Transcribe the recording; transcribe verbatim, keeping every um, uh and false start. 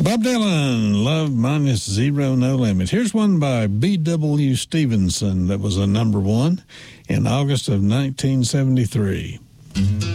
Bob Dylan, Love Minus Zero, No Limit. Here's one by B W Stevenson that was a number one in August of nineteen seventy-three.